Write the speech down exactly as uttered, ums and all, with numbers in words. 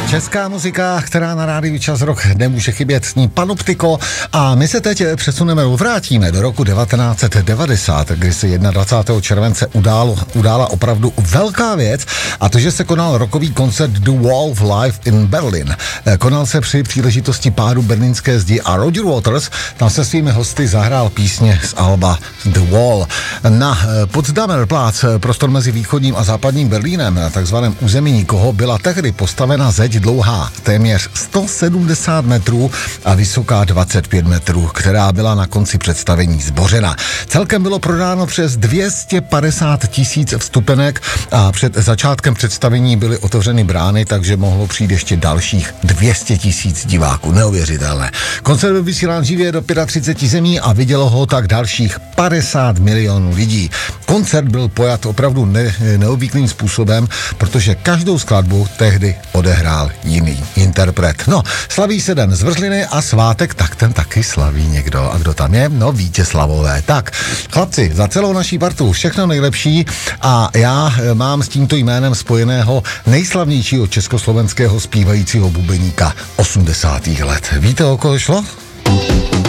Česká muzika, která na rádiu Čas Rock nemůže chybět, s ní Panoptiko, a my se teď přesuneme, vrátíme do roku devatenáct set devadesát, kdy se dvacátého prvního července událo, udála opravdu velká věc, a to, že se konal rockový koncert The Wall of Life in Berlin. Konal se při příležitosti pádu berlínské zdi a Roger Waters tam se svými hosty zahrál písně z alba The Wall. Na Potsdamer Platz, prostor mezi východním a západním Berlínem, na takzvaném území nikoho, byla tehdy postavena zeď dlouhá téměř sto sedmdesát metrů a vysoká dvacet pět metrů, která byla na konci představení zbořena. Celkem bylo prodáno přes dvě stě padesát tisíc vstupenek a před začátkem představení byly otevřeny brány, takže mohlo přijít ještě dalších dvě stě tisíc diváků. Neuvěřitelné. Koncert byl vysílán živě do třicet pět zemí a vidělo ho tak dalších padesát milionů lidí. Koncert byl pojat opravdu ne- neobvyklým způsobem, protože každou skladbu tehdy odehrál jiný interpret. No, slaví se den zmrzliny a svátek, tak ten taky slaví někdo. A kdo tam je? No, Vítězslavové. Tak, chlapci, za celou naší partu všechno nejlepší, a já mám s tímto jménem spojeného nejslavnějšího československého zpívajícího bubeníka osmdesátých let. Víte, o koho šlo?